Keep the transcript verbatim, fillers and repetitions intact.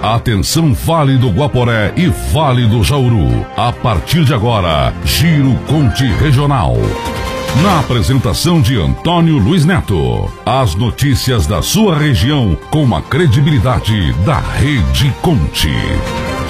Atenção, Vale do Guaporé e Vale do Jauru. A partir de agora, Giro Conte Regional. Na apresentação de Antônio Luiz Neto, as notícias da sua região com a credibilidade da Rede Conte.